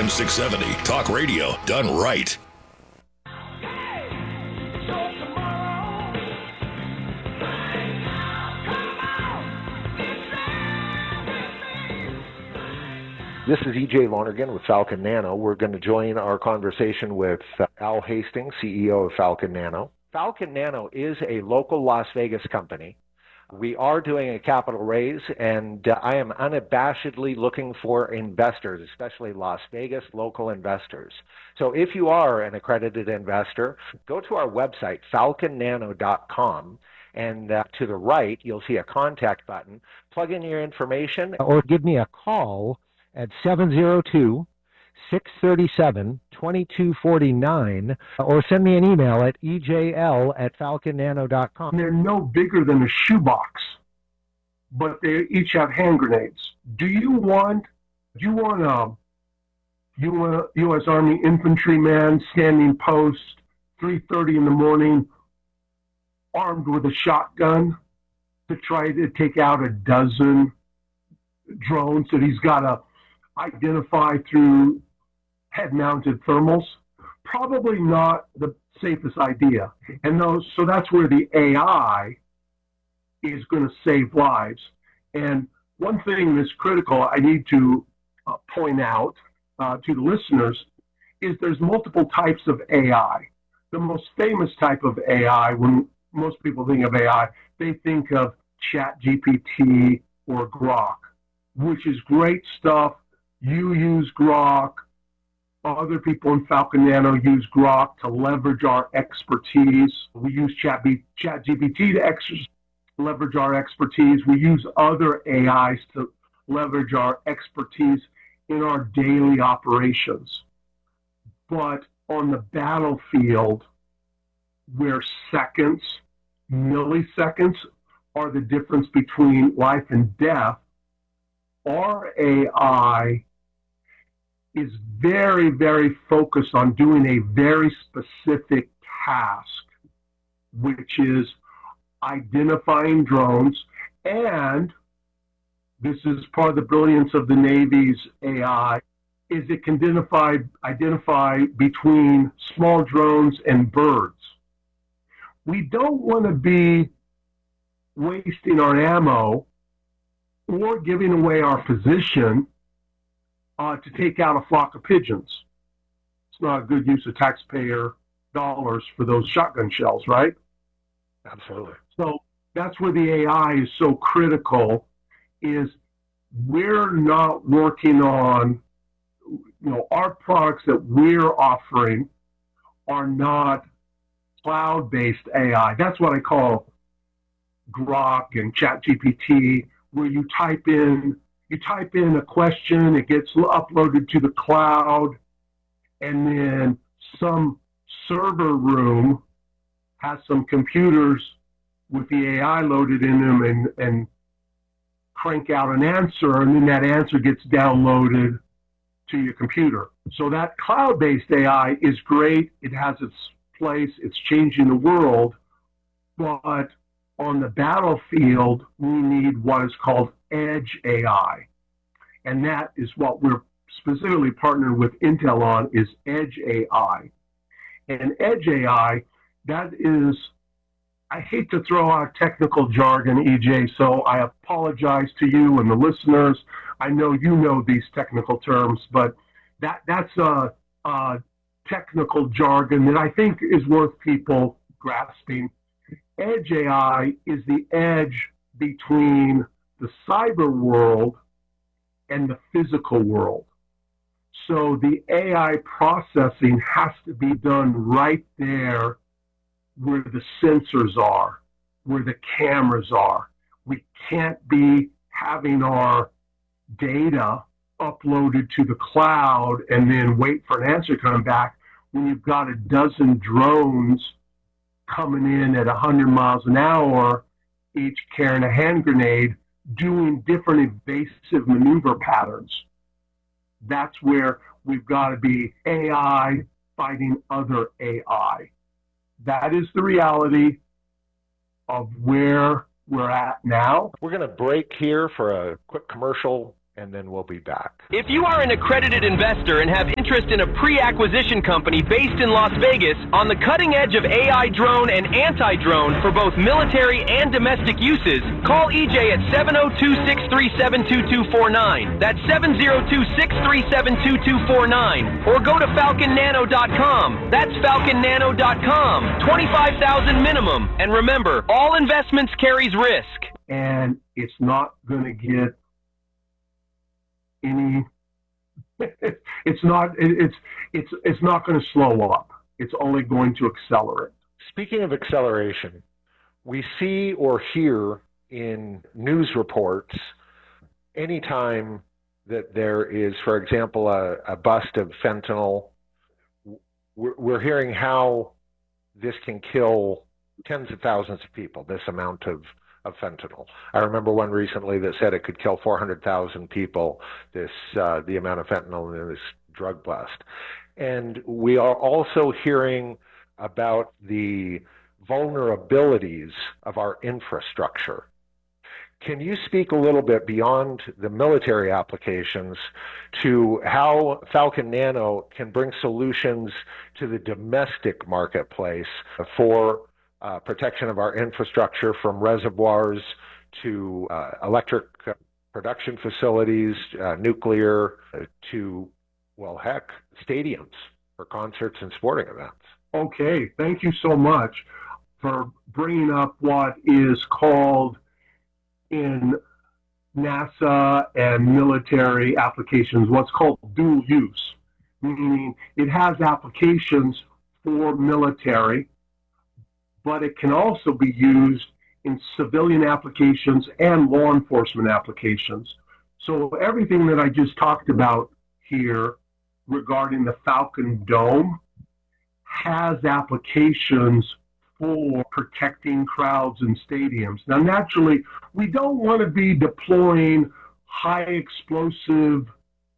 AM 670. Talk radio done right. This is E.J. Lonergan with Falcon Nano. We're going to join our conversation with Al Hastings, CEO of Falcon Nano. Falcon Nano is a local Las Vegas company. We are doing a capital raise, and I am unabashedly looking for investors, especially Las Vegas local investors. So if you are an accredited investor, go to our website, falconnano.com, and to the right, you'll see a contact button. Plug in your information or give me a call at 702-637-2249, or send me an email at ejl@falconnano.com. They're no bigger than a shoebox, but they each have hand grenades. Do you want a U.S. Army infantryman standing post 3:30 in the morning, armed with a shotgun, to try to take out a dozen drones that he's got to identify through head-mounted thermals? Probably not the safest idea. And so that's where the AI is going to save lives. And one thing that's critical I need to point out to the listeners is there's multiple types of AI. The most famous type of AI, when most people think of AI, they think of ChatGPT or Grok, which is great stuff. You use Grok. Other people in Falcon Nano use Grok to leverage our expertise. We use ChatGPT to leverage our expertise. We use other AIs to leverage our expertise in our daily operations. But on the battlefield, where seconds, milliseconds are the difference between life and death, our AI is very, very focused on doing a very specific task, which is identifying drones. And this is part of the brilliance of the Navy's AI, is it can identify between small drones and birds. We don't want to be wasting our ammo or giving away our position to take out a flock of pigeons. It's not a good use of taxpayer dollars for those shotgun shells, right? Absolutely. So that's where the AI is so critical, is we're not working on, our products that we're offering are not cloud-based AI. That's what I call Grok and ChatGPT, where you type in a question, it gets uploaded to the cloud, and then some server room has some computers with the AI loaded in them and crank out an answer, and then that answer gets downloaded to your computer. So that cloud-based AI is great. It has its place. It's changing the world. But on the battlefield, we need what is called Edge AI. And that is what we're specifically partnered with Intel on, is Edge AI. And Edge AI, that is, I hate to throw out technical jargon, EJ, so I apologize to you and the listeners. I know you know these technical terms, but that's a technical jargon that I think is worth people grasping. Edge AI is the edge between the cyber world and the physical world. So the AI processing has to be done right there where the sensors are, where the cameras are. We can't be having our data uploaded to the cloud and then wait for an answer coming back when you've got a dozen drones coming in at 100 miles an hour, each carrying a hand grenade, doing different evasive maneuver patterns. That's where we've got to be AI fighting other AI. That is the reality of where we're at now. We're going to break here for a quick commercial and then we'll be back. If you are an accredited investor and have interest in a pre-acquisition company based in Las Vegas on the cutting edge of AI drone and anti-drone for both military and domestic uses, call EJ at 702-637-2249. That's 702-637-2249. Or go to falconnano.com. That's falconnano.com. 25,000 minimum. And remember, all investments carries risk. And it's not going to get any, it's not going to slow up. It's only going to accelerate. Speaking of acceleration, we see or hear in news reports anytime that there is, for example, a bust of fentanyl, we're hearing how this can kill tens of thousands of people, this amount of fentanyl. I remember one recently that said it could kill 400,000 people, the amount of fentanyl in this drug bust. And we are also hearing about the vulnerabilities of our infrastructure. Can you speak a little bit beyond the military applications to how Falcon Nano can bring solutions to the domestic marketplace for protection of our infrastructure, from reservoirs to electric production facilities, nuclear, to, well, heck, stadiums for concerts and sporting events? Okay, thank you so much for bringing up what is called in NASA and military applications what's called dual use, meaning it has applications for military, but it can also be used in civilian applications and law enforcement applications. So everything that I just talked about here regarding the Falcon Dome has applications for protecting crowds in stadiums. Now, naturally, we don't want to be deploying high explosive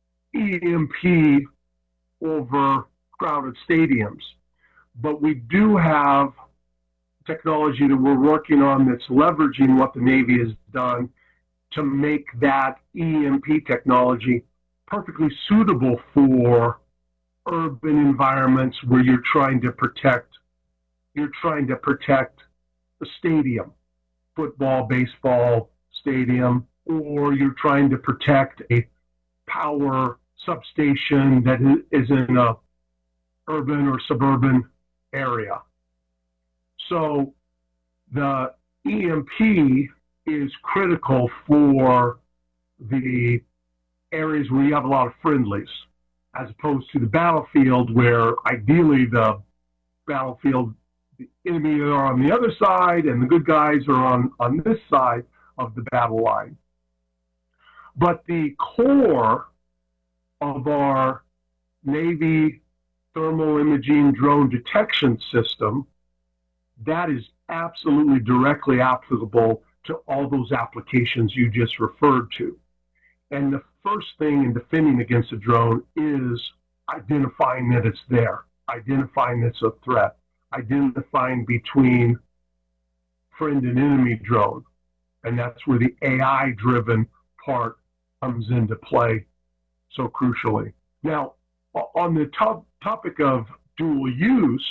EMP over crowded stadiums, but we do have technology that we're working on that's leveraging what the Navy has done to make that EMP technology perfectly suitable for urban environments where you're trying to protect a stadium, football, baseball stadium, or you're trying to protect a power substation that is in a urban or suburban area. So the EMP is critical for the areas where you have a lot of friendlies, as opposed to the battlefield, where ideally the battlefield, the enemy are on the other side and the good guys are on this side of the battle line. But the core of our Navy thermal imaging drone detection system, that is absolutely directly applicable to all those applications you just referred to. And the first thing in defending against a drone is identifying that it's there, identifying it's a threat, identifying between friend and enemy drone. And that's where the AI-driven part comes into play so crucially. Now, on the topic of dual use,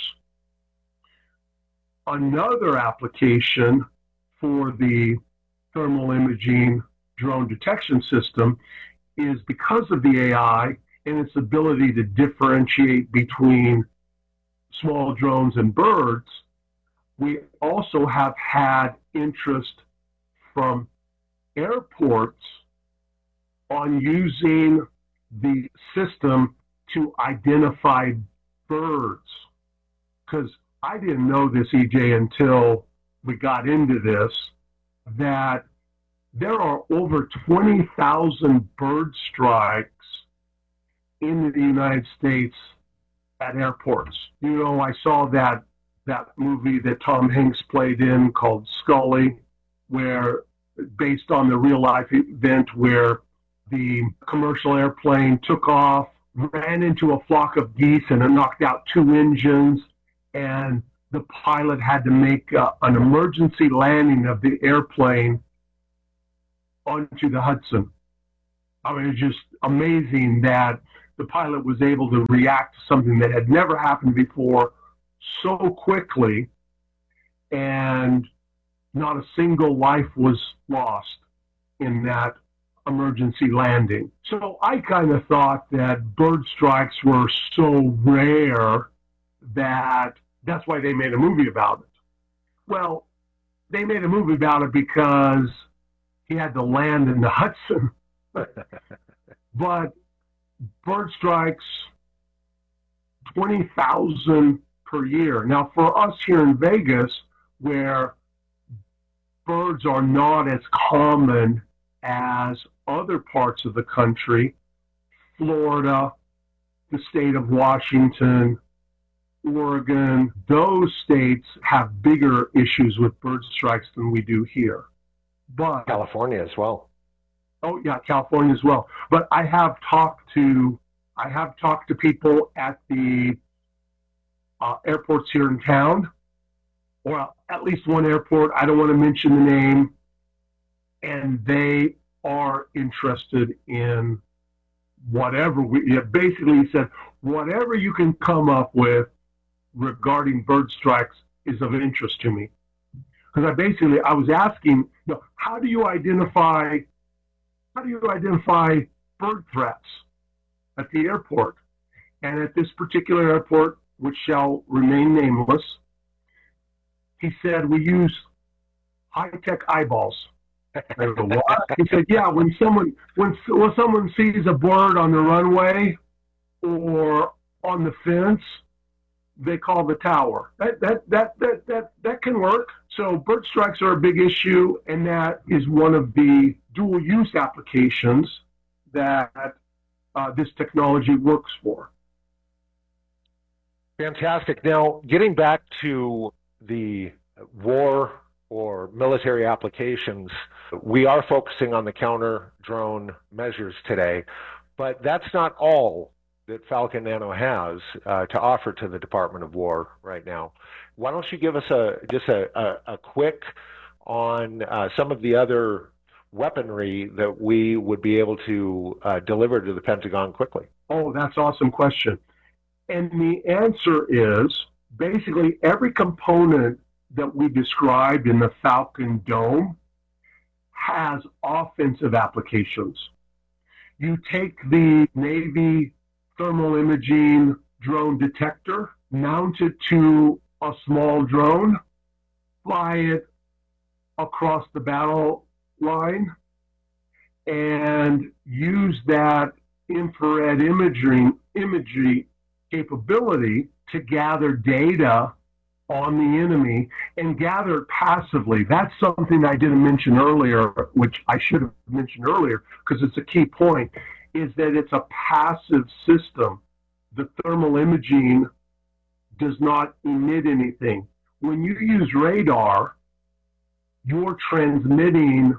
another application for the thermal imaging drone detection system is because of the AI and its ability to differentiate between small drones and birds, we also have had interest from airports on using the system to identify birds. Because I didn't know this, EJ, until we got into this, that there are over 20,000 bird strikes in the United States at airports. You know, I saw that movie that Tom Hanks played in called Sully, where based on the real life event where the commercial airplane took off, ran into a flock of geese, and it knocked out 2 engines, and the pilot had to make an emergency landing of the airplane onto the Hudson. I mean, it's just amazing that the pilot was able to react to something that had never happened before so quickly, and not a single life was lost in that emergency landing. So I kind of thought that bird strikes were so rare that that's why they made a movie about it. Well, they made a movie about it because he had to land in the Hudson. But bird strikes, 20,000 per year. Now, for us here in Vegas, where birds are not as common as other parts of the country, Florida, the state of Washington, Oregon, those states have bigger issues with bird strikes than we do here. But California as well. Oh yeah, California as well. But I have talked to people at the airports here in town, or at least one airport. I don't want to mention the name, and they are interested in whatever basically he said, whatever you can come up with regarding bird strikes is of interest to me. Because I was asking, how do you identify bird threats at the airport? And at this particular airport, which shall remain nameless, he said, we use high-tech eyeballs. I go, what? He said, yeah, when someone sees a bird on the runway or on the fence, they call the tower. That can work. So bird strikes are a big issue, and that is one of the dual use applications that this technology works for. Fantastic. Now, getting back to the war or military applications, we are focusing on the counter drone measures today, but that's not all that Falcon Nano has to offer to the Department of War right now. Why don't you give us just a quick on some of the other weaponry that we would be able to deliver to the Pentagon quickly? Oh, that's an awesome question. And the answer is basically every component that we described in the Falcon Dome has offensive applications. You take the Navy thermal imaging drone detector, mount it to a small drone, fly it across the battle line, and use that infrared imagery capability to gather data on the enemy and gather it passively. That's something I didn't mention earlier, which I should have mentioned earlier because it's a key point, is that it's a passive system. The thermal imaging does not emit anything. When you use radar, you're transmitting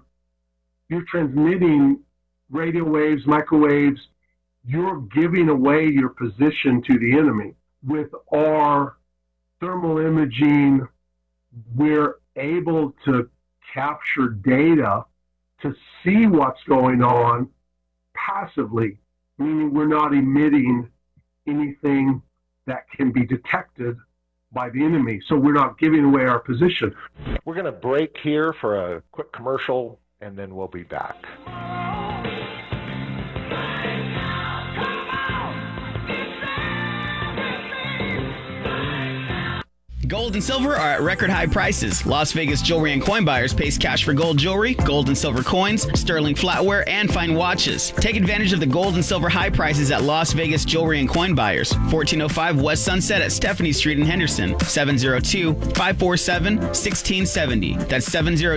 radio waves, microwaves. You're giving away your position to the enemy. With our thermal imaging, we're able to capture data to see what's going on passively, meaning we're not emitting anything that can be detected by the enemy. So we're not giving away our position. We're going to break here for a quick commercial, and then we'll be back. Gold and silver are at record high prices. Las Vegas Jewelry and Coin Buyers pays cash for gold jewelry, gold and silver coins, sterling flatware, and fine watches. Take advantage of the gold and silver high prices at Las Vegas Jewelry and Coin Buyers, 1405 West Sunset at Stephanie Street in Henderson, 702-547-1670. That's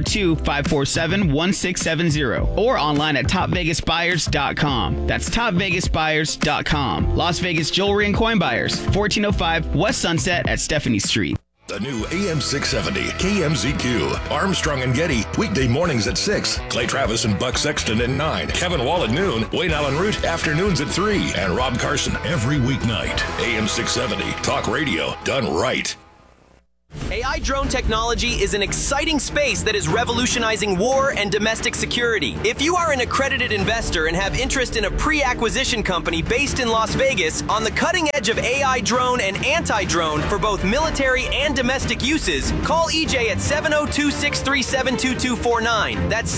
702-547-1670. Or online at topvegasbuyers.com. That's topvegasbuyers.com. Las Vegas Jewelry and Coin Buyers, 1405 West Sunset at Stephanie Street. The new AM 670 KMZQ. Armstrong and Getty, weekday mornings at 6. Clay Travis and Buck Sexton at 9. Kevin Wall at noon. Wayne Allen Root, afternoons at 3. And Rob Carson every weeknight. AM 670, talk radio done right. AI drone technology is an exciting space that is revolutionizing war and domestic security. If you are an accredited investor and have interest in a pre-acquisition company based in Las Vegas on the cutting edge of AI drone and anti-drone for both military and domestic uses, call EJ at 702-637-2249. That's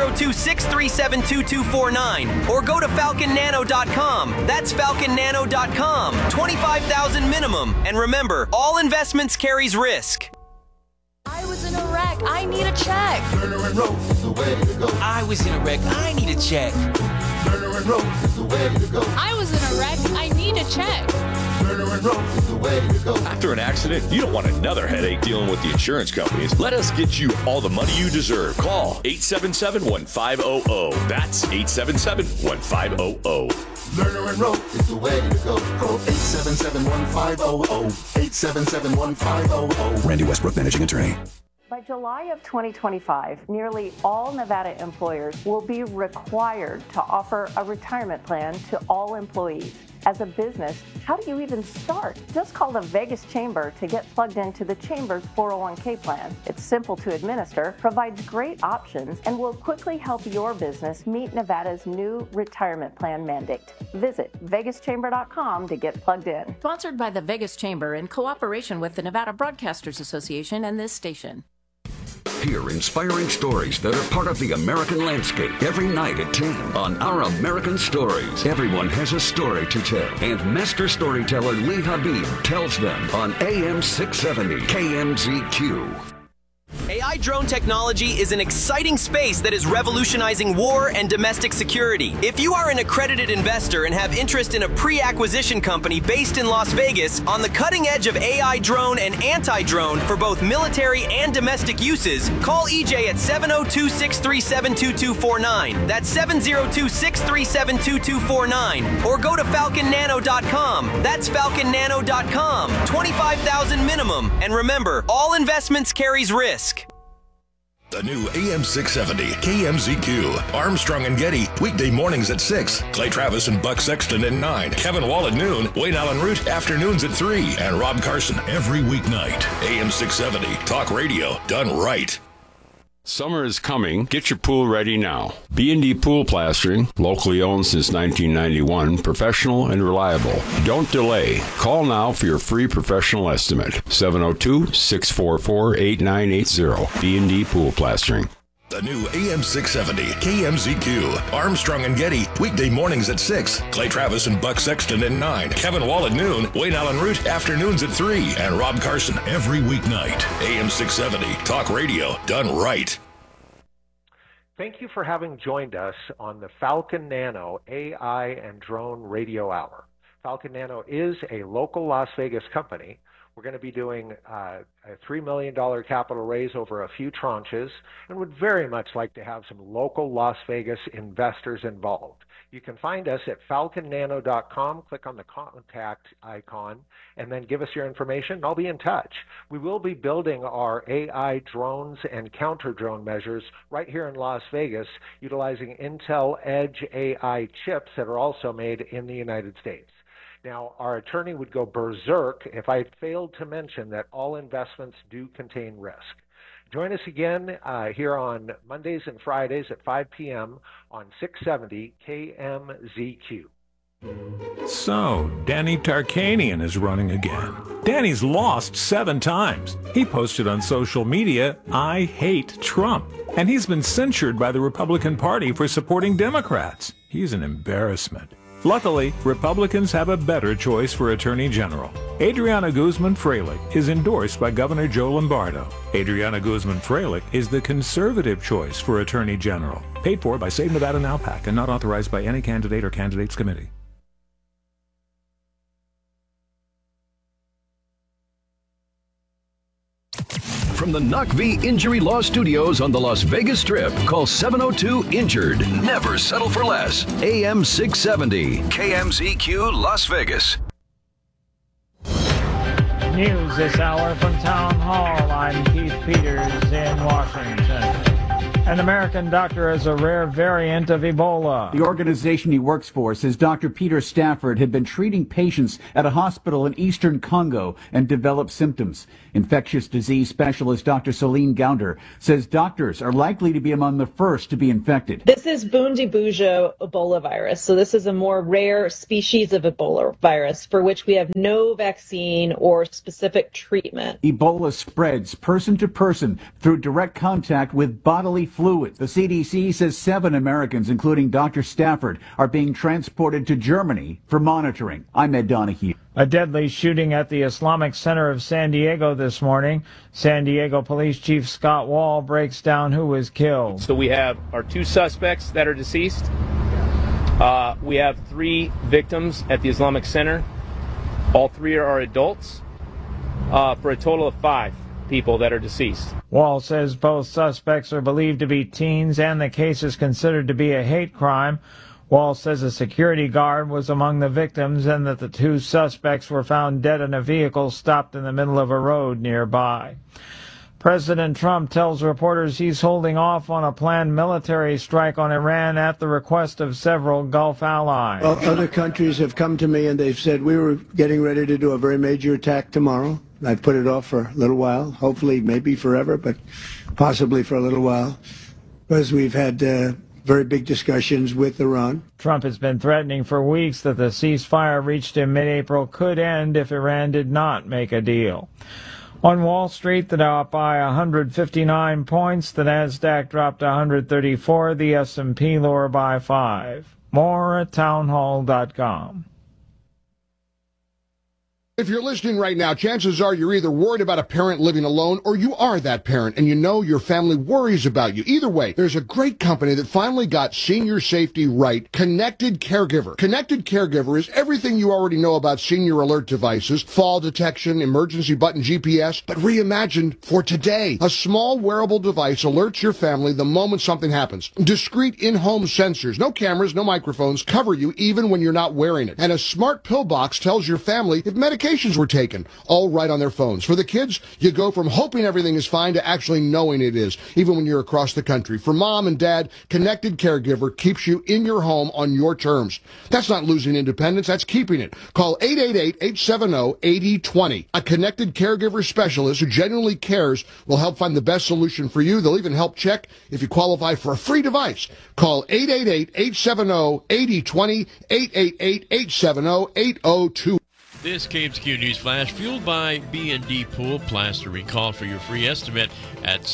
702-637-2249. Or go to falconnano.com. That's falconnano.com. $25,000 minimum. And remember, all investments carries risk. I was in a wreck. I need a check. Lerner and Rowe is the way to go. I was in a wreck. I need a check. Lerner and Rowe is the way to go. I was in a wreck. I need a check. Lerner and Rowe is the way to go. After an accident, you don't want another headache dealing with the insurance companies. Let us get you all the money you deserve. Call 877-1500. That's 877-1500. Lerner and Rowe is the way to go. Call 877-1500. 877-1500. Randy Westbrook, Managing Attorney. By July of 2025, nearly all Nevada employers will be required to offer a retirement plan to all employees. As a business, how do you even start? Just call the Vegas Chamber to get plugged into the Chamber's 401k plan. It's simple to administer, provides great options, and will quickly help your business meet Nevada's new retirement plan mandate. Visit vegaschamber.com to get plugged in. Sponsored by the Vegas Chamber in cooperation with the Nevada Broadcasters Association and this station. Hear inspiring stories that are part of the American landscape every night at 10 on Our American Stories. Everyone has a story to tell, and master storyteller Lee Habib tells them on AM 670 KMZQ. AI drone technology is an exciting space that is revolutionizing war and domestic security. If you are an accredited investor and have interest in a pre-acquisition company based in Las Vegas on the cutting edge of AI drone and anti-drone for both military and domestic uses, call EJ at 702-637-2249. That's 702-637-2249. Or go to falconnano.com. That's falconnano.com. $25,000 minimum. And remember, all investments carries risk. The new AM 670 KMZQ. Armstrong and Getty, weekday mornings at 6. Clay Travis and Buck Sexton at 9. Kevin Wall at noon. Wayne Allen Root, afternoons at 3. And Rob Carson every weeknight. AM 670, talk radio done right. Summer is coming. Get your pool ready now. B&D Pool Plastering, locally owned since 1991, professional and reliable. Don't delay. Call now for your free professional estimate. 702-644-8980. B&D Pool Plastering. The new AM 670 KMZQ. Armstrong and Getty, weekday mornings at 6. Clay Travis and Buck Sexton at 9. Kevin Wall at noon. Wayne Allen Root, afternoons at 3. And Rob Carson every weeknight. AM 670, talk radio done right. Thank you for having joined us on the Falcon Nano AI and Drone Radio Hour. Falcon Nano is a local Las Vegas company. We're going to be doing a $3 million capital raise over a few tranches and would very much like to have some local Las Vegas investors involved. You can find us at falconnano.com. Click on the contact icon and then give us your information and I'll be in touch. We will be building our AI drones and counter-drone measures right here in Las Vegas utilizing Intel Edge AI chips that are also made in the United States. Now, our attorney would go berserk if I failed to mention that all investments do contain risk. Join us again here on Mondays and Fridays at 5 p.m. on 670 KMZQ. So, Danny Tarkanian is running again. Danny's lost 7 times. He posted on social media, "I hate Trump." And he's been censured by the Republican Party for supporting Democrats. He's an embarrassment. Luckily, Republicans have a better choice for Attorney General. Adriana Guzman-Freilich is endorsed by Governor Joe Lombardo. Adriana Guzman-Freilich is the conservative choice for Attorney General. Paid for by Save Nevada Now PAC and not authorized by any candidate or candidates committee. From the NACV Injury Law Studios on the Las Vegas Strip, call 702-INJURED. Never settle for less. AM 670, KMZQ Las Vegas. News this hour from Town Hall. I'm Keith Peters in Washington. An American doctor has a rare variant of Ebola. The organization he works for says Dr. Peter Stafford had been treating patients at a hospital in eastern Congo and developed symptoms. Infectious disease specialist Dr. Celine Gounder says doctors are likely to be among the first to be infected. This is Bundibugyo Ebola virus. So this is a more rare species of Ebola virus for which we have no vaccine or specific treatment. Ebola spreads person to person through direct contact with bodily fluids. The CDC says 7 Americans, including Dr. Stafford, are being transported to Germany for monitoring. I'm Ed Donahue. A deadly shooting at the Islamic Center of San Diego this morning. San Diego Police Chief Scott Wall breaks down who was killed. So we have our 2 suspects that are deceased. We have 3 victims at the Islamic Center. All 3 are adults, for a total of 5 people that are deceased. Wall says both suspects are believed to be teens and the case is considered to be a hate crime. Wall says a security guard was among the victims and that the 2 suspects were found dead in a vehicle stopped in the middle of a road nearby. President Trump tells reporters he's holding off on a planned military strike on Iran at the request of several Gulf allies. Well, other countries have come to me and they've said we were getting ready to do a very major attack tomorrow. I've put it off for a little while, hopefully maybe forever, but possibly for a little while, because we've had very big discussions with Iran. Trump has been threatening for weeks that the ceasefire reached in mid-April could end if Iran did not make a deal. On Wall Street, the Dow up by 159 points, the Nasdaq dropped 134, the S&P lower by 5. More at townhall.com. If you're listening right now, chances are you're either worried about a parent living alone or you are that parent and you know your family worries about you. Either way, there's a great company that finally got senior safety right, Connected Caregiver. Connected Caregiver is everything you already know about senior alert devices, fall detection, emergency button GPS, but reimagined for today. A small wearable device alerts your family the moment something happens. Discrete in-home sensors, no cameras, no microphones, cover you even when you're not wearing it. And a smart pill box tells your family if medications were taken, all right on their phones. For the kids, you go from hoping everything is fine to actually knowing it is, even when you're across the country. For mom and dad, Connected Caregiver keeps you in your home on your terms. That's not losing independence, that's keeping it. Call 888-870-8020. A Connected Caregiver specialist who genuinely cares will help find the best solution for you. They'll even help check if you qualify for a free device. Call 888-870-8020, 888-870-8020. This KMZQ News Flash, fueled by B&D Pool Plastering. Call for your free estimate at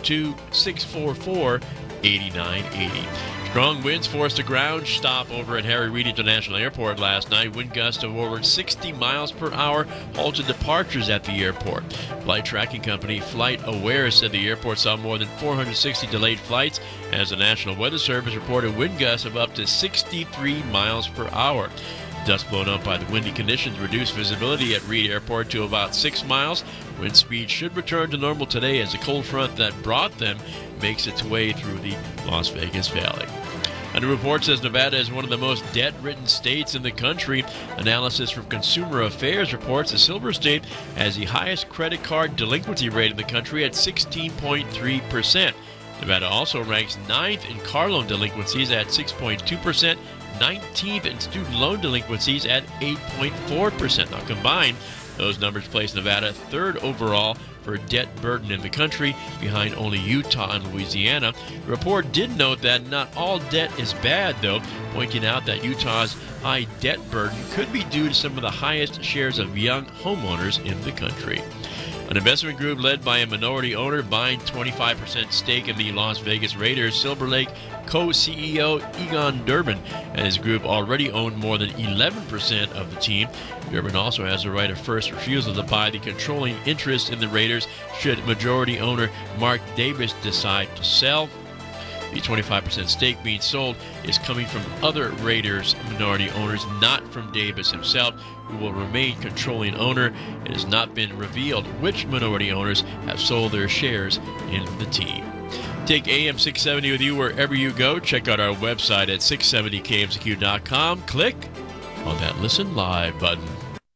702-644-8980. Strong winds forced a ground stop over at Harry Reid International Airport last night. Wind gusts of over 60 miles per hour halted departures at the airport. Flight tracking company FlightAware said the airport saw more than 460 delayed flights as the National Weather Service reported wind gusts of up to 63 miles per hour. Dust blown up by the windy conditions reduced visibility at Reid Airport to about 6 miles. Wind speed should return to normal today as the cold front that brought them makes its way through the Las Vegas Valley. A new report says Nevada is one of the most debt-ridden states in the country. Analysis from Consumer Affairs reports the Silver State has the highest credit card delinquency rate in the country at 16.3%. Nevada also ranks 9th in car loan delinquencies at 6.2%. 19th in student loan delinquencies at 8.4%. Now combined, those numbers place Nevada 3rd overall for debt burden in the country, behind only Utah and Louisiana. The report did note that not all debt is bad, though, pointing out that Utah's high debt burden could be due to some of the highest shares of young homeowners in the country. An investment group led by a minority owner buying 25% stake in the Las Vegas Raiders, Silver Lake co-CEO Egon Durbin and his group already own more than 11% of the team. Durbin also has the right of first refusal to buy the controlling interest in the Raiders should majority owner Mark Davis decide to sell. The 25% stake being sold is coming from other Raiders minority owners, not from Davis himself, who will remain controlling owner. It has not been revealed which minority owners have sold their shares in the team. Take AM 670 with you wherever you go. Check out our website at 670kmzq.com. Click on that Listen Live button.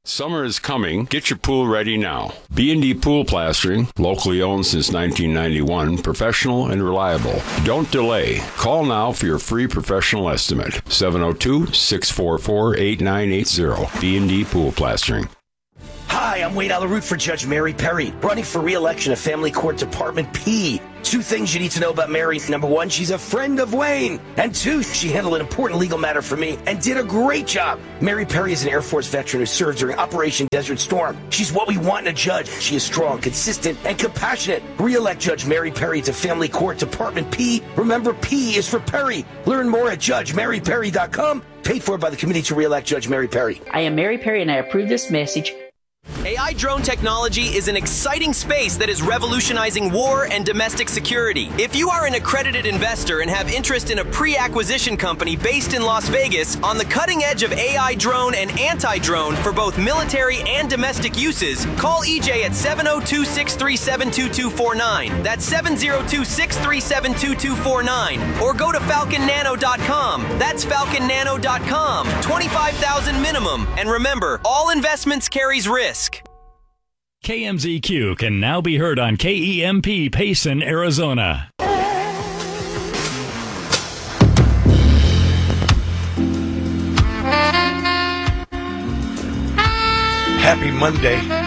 Summer is coming. Get your pool ready now. B&D Pool Plastering, locally owned since 1991, professional and reliable. Don't delay. Call now for your free professional estimate. 702-644-8980. B&D Pool Plastering. Hi, I'm Wayne Alaroot for Judge Mary Perry, running for re-election at Family Court Department P. 2 things you need to know about Mary. Number 1, she's a friend of Wayne. And 2, she handled an important legal matter for me and did a great job. Mary Perry is an Air Force veteran who served during Operation Desert Storm. She's what we want in a judge. She is strong, consistent, and compassionate. Re-elect Judge Mary Perry to Family Court Department P. Remember, P is for Perry. Learn more at JudgeMaryPerry.com. Paid for by the Committee to Re-elect Judge Mary Perry. I am Mary Perry, and I approve this message. AI drone technology is an exciting space that is revolutionizing war and domestic security. If you are an accredited investor and have interest in a pre-acquisition company based in Las Vegas on the cutting edge of AI drone and anti-drone for both military and domestic uses, call EJ at 702-637-2249. That's 702-637-2249. Or go to falconnano.com. That's falconnano.com. $25,000 minimum. And remember, all investments carries risk. KMZQ can now be heard on KEMP Payson, Arizona. Happy Monday.